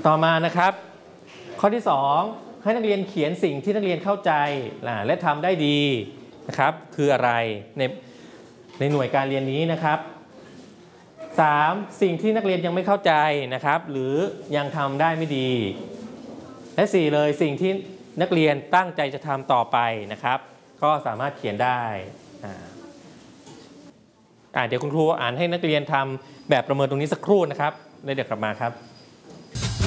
ต่อมานะครับข้อที่2ให้นักเรียนเขียนสิ่งที่นักเรียนเข้าใจและทำได้ดีนะครับคืออะไรในหน่วยการเรียนนี้นะครับ3สิ่งที่นักเรียนยังไม่เข้าใจนะครับหรือยังทำได้ไม่ดีและ4เลยสิ่งที่นักเรียนตั้งใจจะทำต่อไปนะครับก็สามารถเขียนได้เดี๋ยวคุณครูอ่านให้นักเรียนทำแบบประเมินตรงนี้สักครู่นะครับแล้วเดี๋ยวกลับมาครับ